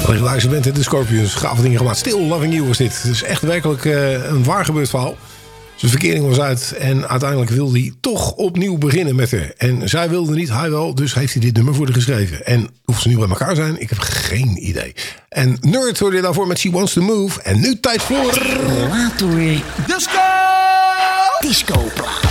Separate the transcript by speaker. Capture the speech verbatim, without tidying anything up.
Speaker 1: Legendarische band, de Scorpions. Gave dingen gemaakt. Still Loving You was dit. Het is echt werkelijk uh, een waar gebeurd verhaal. Zijn verkering was uit en uiteindelijk wilde hij toch opnieuw beginnen met haar. En zij wilde niet, hij wel, dus heeft hij dit nummer voor haar geschreven. En of ze nu bij elkaar zijn, ik heb geen idee. En Nerd hoorde je daarvoor met She Wants to Move. En nu tijd voor...
Speaker 2: Later.
Speaker 3: Disco!
Speaker 2: Disco.